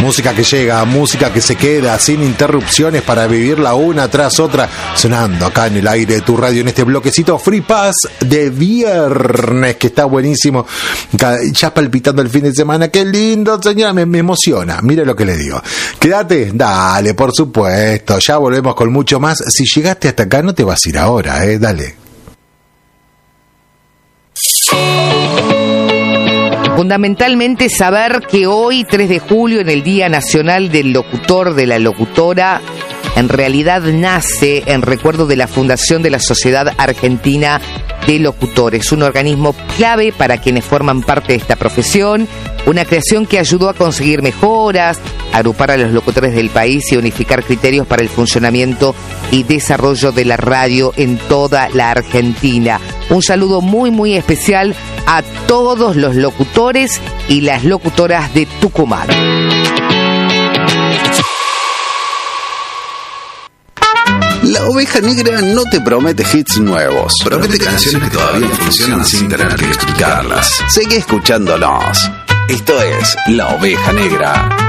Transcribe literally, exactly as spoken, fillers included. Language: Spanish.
música que llega, música que se queda sin interrupciones para vivirla una tras otra, sonando acá en el aire de tu radio en este bloquecito Free Pass de viernes, que está buenísimo, ya palpitando el fin de semana. Qué lindo, señora, me, me emociona. Mire lo que le digo. Quédate, dale, por supuesto, ya volvemos con mucho más. Si llegaste hasta acá, no te vas a ir ahora, eh, dale. Fundamentalmente saber que hoy, tres de julio, en el Día Nacional del Locutor, de la Locutora, en realidad nace en recuerdo de la fundación de la Sociedad Argentina de Locutores, un organismo clave para quienes forman parte de esta profesión, una creación que ayudó a conseguir mejoras, agrupar a los locutores del país y unificar criterios para el funcionamiento y desarrollo de la radio en toda la Argentina. Un saludo muy muy especial a todos los locutores y las locutoras de Tucumán. La Oveja Negra no te promete hits nuevos, promete canciones que todavía funcionan sin tener que explicarlas. Seguí escuchándonos. Esto es La Oveja Negra.